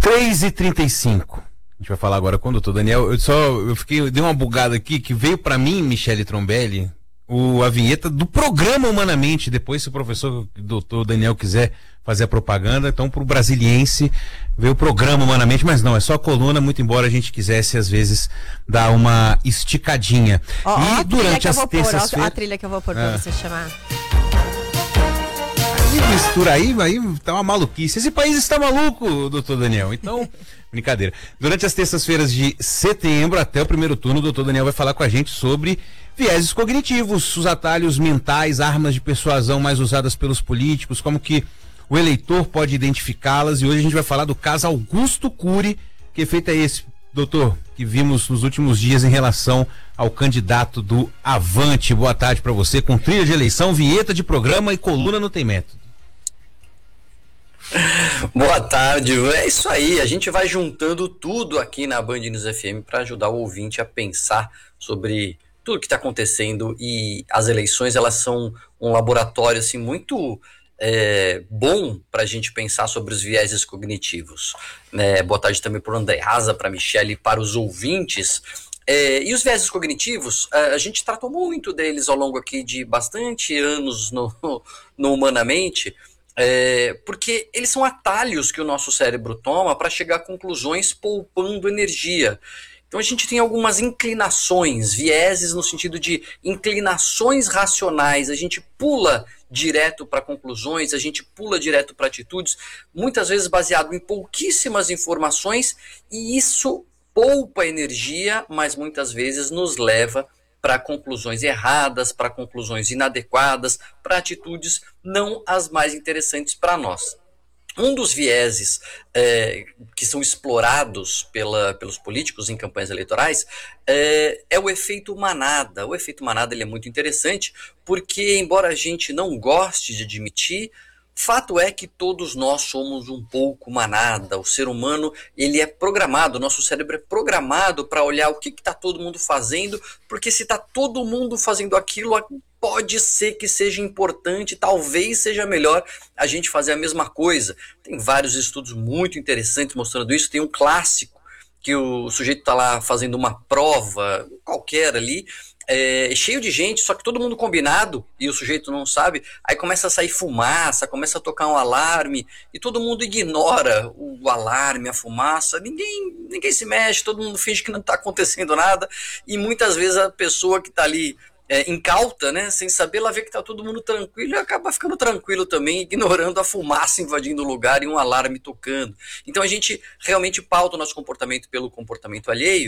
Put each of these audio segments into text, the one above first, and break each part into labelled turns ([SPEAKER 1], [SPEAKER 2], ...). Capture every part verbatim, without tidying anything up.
[SPEAKER 1] três e trinta e cinco. A gente vai falar agora com o doutor Daniel. Eu só eu fiquei, dei uma bugada aqui que veio para mim, Michele Trombelli, o, a vinheta do programa Humanamente. Depois, se o professor doutor Daniel quiser fazer a propaganda, então pro Brasiliense veio o programa Humanamente, mas não, é só a coluna, muito embora a gente quisesse às vezes dar uma esticadinha.
[SPEAKER 2] Ó,
[SPEAKER 1] e
[SPEAKER 2] ó
[SPEAKER 1] durante as terças-feiras,
[SPEAKER 2] a trilha que eu vou pôr pra
[SPEAKER 1] ah.
[SPEAKER 2] você chamar.
[SPEAKER 1] Mistura aí, aí tá uma maluquice. Esse país está maluco, doutor Daniel. Então, brincadeira. Durante as terças-feiras de setembro até o primeiro turno, o doutor Daniel vai falar com a gente sobre vieses cognitivos, os atalhos mentais, armas de persuasão mais usadas pelos políticos, como que o eleitor pode identificá-las. E hoje a gente vai falar do caso Augusto Cury. Que efeito é esse, doutor, que vimos nos últimos dias em relação ao candidato do Avante? Boa tarde para você, com trilha de eleição, vinheta de programa e coluna no Tem Método.
[SPEAKER 3] Boa tarde, é isso aí, a gente vai juntando tudo aqui na Band News F M para ajudar o ouvinte a pensar sobre tudo que está acontecendo, e as eleições, elas são um laboratório assim muito é, bom para a gente pensar sobre os vieses cognitivos, né? Boa tarde também para o Andreasa, para a Michele e para os ouvintes. É, e os vieses cognitivos, a, a gente tratou muito deles ao longo aqui de bastante anos no, no Humanamente. É, porque eles são atalhos que o nosso cérebro toma para chegar a conclusões poupando energia. Então a gente tem algumas inclinações, vieses no sentido de inclinações racionais, a gente pula direto para conclusões, a gente pula direto para atitudes, muitas vezes baseado em pouquíssimas informações, e isso poupa energia, mas muitas vezes nos leva para conclusões erradas, para conclusões inadequadas, para atitudes não as mais interessantes para nós. Um dos vieses é, que são explorados pela, pelos políticos em campanhas eleitorais é, é o efeito manada. O efeito manada ele é muito interessante porque, embora a gente não goste de admitir, fato é que todos nós somos um pouco manada. O ser humano, ele é programado, o nosso cérebro é programado para olhar o que está todo mundo fazendo, porque se está todo mundo fazendo aquilo, pode ser que seja importante, talvez seja melhor a gente fazer a mesma coisa. Tem vários estudos muito interessantes mostrando isso. Tem um clássico que o sujeito está lá fazendo uma prova qualquer ali, É, cheio de gente, só que todo mundo combinado e o sujeito não sabe, aí começa a sair fumaça, começa a tocar um alarme e todo mundo ignora o alarme, a fumaça, ninguém, ninguém se mexe, todo mundo finge que não está acontecendo nada, e muitas vezes a pessoa que está ali é, incauta, né, sem saber, ela vê que está todo mundo tranquilo e acaba ficando tranquilo também, ignorando a fumaça invadindo o lugar e um alarme tocando. Então a gente realmente pauta o nosso comportamento pelo comportamento alheio.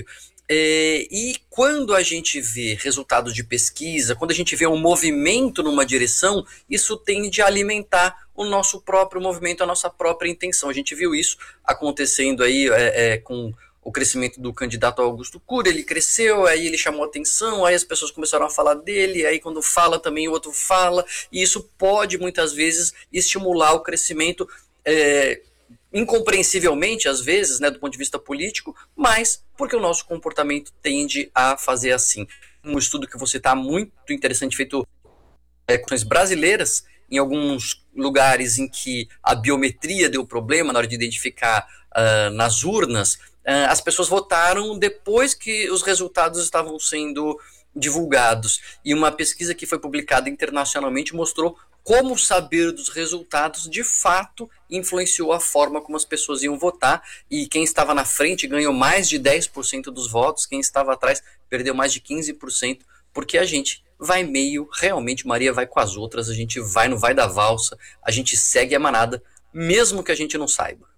[SPEAKER 3] É, e quando a gente vê resultados de pesquisa, quando a gente vê um movimento numa direção, isso tende a alimentar o nosso próprio movimento, a nossa própria intenção. A gente viu isso acontecendo aí é, é, com o crescimento do candidato Augusto Cury. Ele cresceu, aí ele chamou atenção, aí as pessoas começaram a falar dele, aí quando fala também o outro fala, e isso pode muitas vezes estimular o crescimento é, incompreensivelmente, às vezes, né, do ponto de vista político, mas porque o nosso comportamento tende a fazer assim. Um estudo que você está muito interessante, feito é, com brasileiras, em alguns lugares em que a biometria deu problema na hora de identificar uh, nas urnas, uh, as pessoas votaram depois que os resultados estavam sendo divulgados. E uma pesquisa que foi publicada internacionalmente mostrou como saber dos resultados de fato influenciou a forma como as pessoas iam votar, e quem estava na frente ganhou mais de dez por cento dos votos, quem estava atrás perdeu mais de quinze por cento, porque a gente vai meio, realmente Maria vai com as outras, a gente vai no vai da valsa, a gente segue a manada, mesmo que a gente não saiba.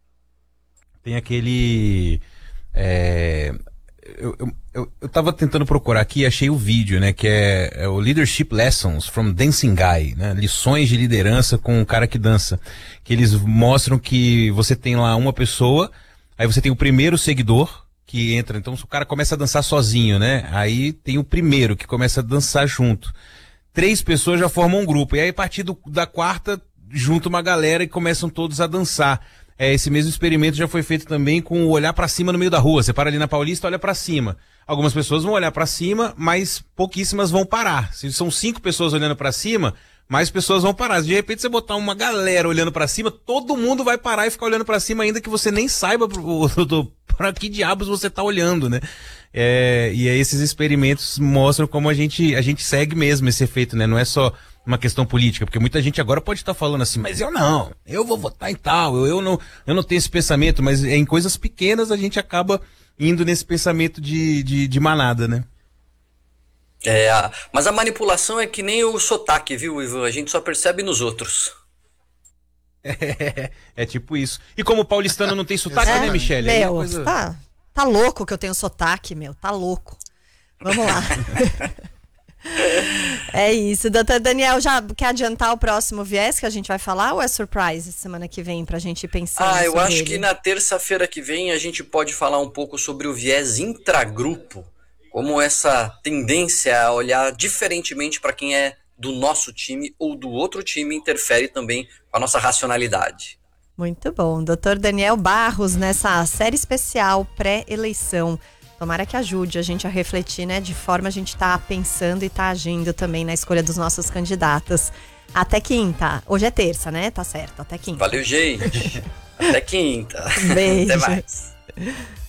[SPEAKER 1] Tem aquele... É... Eu, eu, eu, eu tava tentando procurar aqui e achei o vídeo, né, que é, é o Leadership Lessons from Dancing Guy, né, lições de liderança com o cara que dança, que eles mostram que você tem lá uma pessoa, aí você tem o primeiro seguidor que entra, então o cara começa a dançar sozinho, né, aí tem o primeiro que começa a dançar junto, três pessoas já formam um grupo, e aí a partir do, da quarta junta uma galera e começam todos a dançar. É, esse mesmo experimento já foi feito também com o olhar pra cima no meio da rua. Você para ali na Paulista, olha pra cima. Algumas pessoas vão olhar pra cima, mas pouquíssimas vão parar. Se são cinco pessoas olhando pra cima, mais pessoas vão parar. Se de repente você botar uma galera olhando pra cima, todo mundo vai parar e ficar olhando pra cima, ainda que você nem saiba para que diabos você tá olhando, né? É, e aí esses experimentos mostram como a gente, a gente segue mesmo esse efeito, né? Não é só uma questão política, porque muita gente agora pode estar falando assim, mas eu não, eu vou votar em tal, eu, eu, não, eu não tenho esse pensamento, mas em coisas pequenas a gente acaba indo nesse pensamento de, de, de manada, né?
[SPEAKER 3] É, mas a manipulação é que nem o sotaque, viu, Ivan? A gente só percebe nos outros.
[SPEAKER 1] É, é tipo isso. E como o paulistano não tem sotaque,
[SPEAKER 2] é,
[SPEAKER 1] né, Michele?
[SPEAKER 2] Meu,
[SPEAKER 1] é coisa...
[SPEAKER 2] tá, tá louco que eu tenho sotaque, meu, tá louco. Vamos lá. É isso. Doutor Daniel, já quer adiantar o próximo viés que a gente vai falar ou é surprise semana que vem pra gente pensar?
[SPEAKER 3] Ah, eu acho
[SPEAKER 2] ele?
[SPEAKER 3] que na terça-feira que vem a gente pode falar um pouco sobre o viés intragrupo, como essa tendência a olhar diferentemente para quem é do nosso time ou do outro time interfere também com a nossa racionalidade.
[SPEAKER 2] Muito bom. doutor Daniel Barros, nessa série especial pré-eleição. Tomara que ajude a gente a refletir, né? De forma a gente tá pensando e tá agindo também na escolha dos nossos candidatos. Até quinta. Hoje é terça, né? Tá certo. Até quinta.
[SPEAKER 3] Valeu, gente. Até quinta.
[SPEAKER 2] Beijo.
[SPEAKER 3] Até mais.